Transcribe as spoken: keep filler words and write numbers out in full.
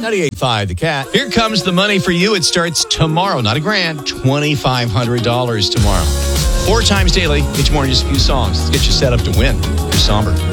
ninety-eight point five The Cat. Here comes the money for you. It starts tomorrow. Not a grand, twenty-five hundred dollars tomorrow. Four times daily, each morning, just a few songs. Let's get you set up to win. You're somber.